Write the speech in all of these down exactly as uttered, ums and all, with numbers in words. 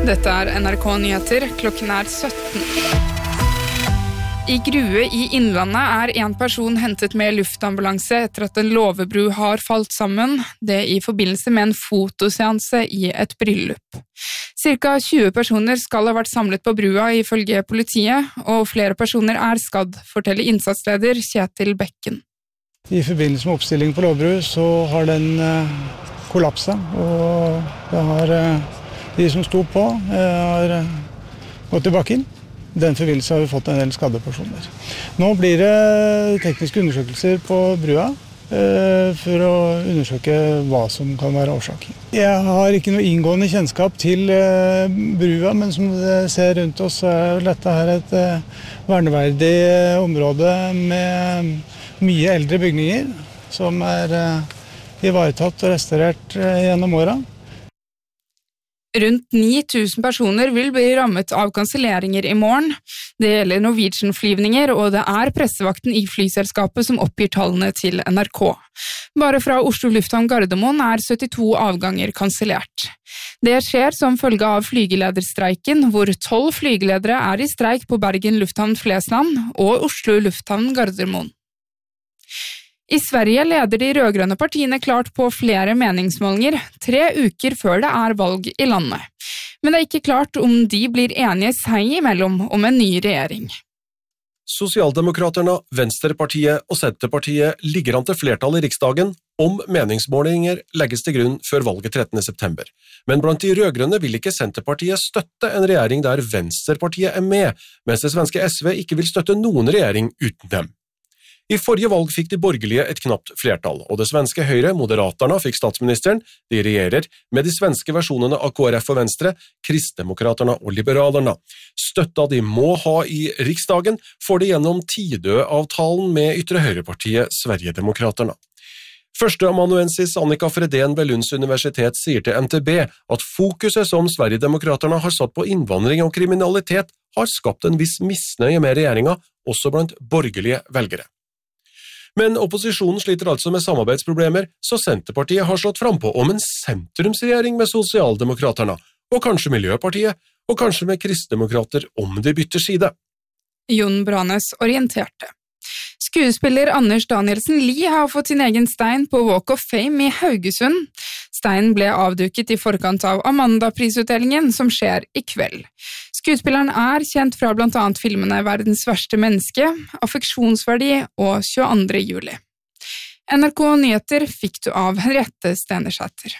Dette er N R K Nyheter, klokken er sytten. I Grue i Innlandet er en person hentet med luftambulanse etter at en låvebru har falt sammen, det i forbindelse med en fotoseanse i et bryllup. Cirka tjue personer skal ha vært samlet på brua ifølge politiet, og flere personer er skadd, forteller innsatsleder Kjetil Bekken. I forbindelse med oppstilling på låvebru så har den kollapset, og det har, de som sto på har gått i bakken. I den forbindelse har vi fått en del skadde personer. Nå blir det tekniske undersøkelser på brua for å undersøke hva som kan være årsaken. Jeg har ikke noe inngående kjennskap til brua, men som dere ser rundt oss er dette her et verneverdig område med mye eldre bygninger som er ivaretatt og restaurert gjennom åra. Rundt ni tusen personer vil bli rammet av kanselleringer i morgen. Det gjelder Norwegian-flyvninger, og det er pressevakten i flyselskapet som oppgir tallene til N R K. Bare fra Oslo Lufthavn Gardermoen er syttito avganger kansellert. Det skjer som følge av flygelederstreiken, hvor tolv flygeledere er i streik på Bergen Lufthavn Flesland og Oslo Lufthavn Gardermoen. I Sverige leder de rødgrønne partiene klart på flere meningsmålinger, tre uker før det er valg i landet. Men det er ikke klart om de blir enige seg imellom om en ny regjering. Sosialdemokraterna, Venstrepartiet og Senterpartiet ligger an til flertall i Riksdagen om meningsmålinger legges til grunn før valget trettende september. Men blant de rødgrønne vil ikke Senterpartiet støtte en regjering der Venstrepartiet er med, mens det svenske S V ikke vil støtte noen regjering uten dem. I forrige valg fikk de borgerlige et knapt flertall, og det svenske Høyre, Moderaterna, fikk statsministeren. De regjerer med de svenske versjonene av K R F og Venstre, Kristdemokraterna og Liberalerna. Støtta de må ha i Riksdagen får de gjennom Tidø-avtalen med ytre høyrepartiet Sverigedemokraterna. Førsteamanuensis Annika Fredén ved Lunds universitet sier til N T B at fokuset som Sverigedemokraterna har satt på innvandring og kriminalitet har skapt en viss misnøye med regjeringa, også blant borgerlige velgere. Men opposisjonen sliter altså med samarbeidsproblemer, så Senterpartiet har slått frempå om en sentrumsregjering med Sosialdemokraterna, og kanskje Miljøpartiet, og kanskje med Kristdemokrater om de bytter side. Jon Branes orienterte. Skuespiller Anders Danielsen Lie har fått sin egen stein på Walk of Fame i Haugesund. Steinen ble avduket i forkant av Amanda-prisutdelingen som skjer i kveld. Skuespilleren er kjent fra blant annet filmene Verdens verste menneske, Affeksjonsverdi og tjueandre juli. N R K Nyheter fikk du av Henriette Stenersæter.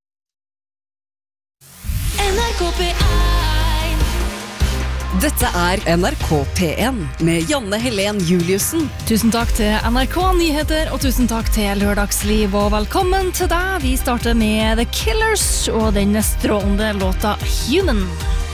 N R K P én. Dette er N R K P én med Janne Helen Juliussen. Tusen takk til N R K Nyheter, og tusen takk til Lørdagsliv, og velkommen til deg. Vi starter med The Killers og den strålende låta Human.